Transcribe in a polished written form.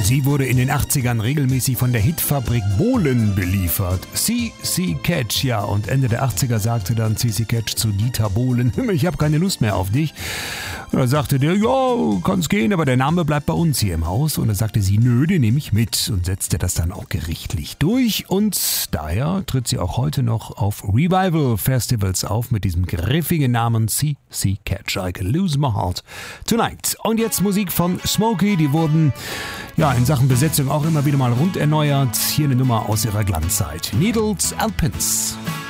Sie wurde in den 80ern regelmäßig von der Hitfabrik Bohlen beliefert. CC Catch, ja, und Ende der 80er sagte dann CC Catch zu Dieter Bohlen, ich habe keine Lust mehr auf dich. Und da sagte der, ja, kann's gehen, aber der Name bleibt bei uns hier im Haus. Und da sagte sie, nö, den nehme ich mit und setzte das dann auch gerichtlich durch. Und daher tritt sie auch heute noch auf Revival-Festivals auf mit diesem griffigen Namen CC Catch. I can lose my heart tonight. Und jetzt Musik von Smokey, die wurden ja in Sachen Besetzung auch immer wieder mal rund erneuert. Hier eine Nummer aus ihrer Glanzzeit. Needles and Pins.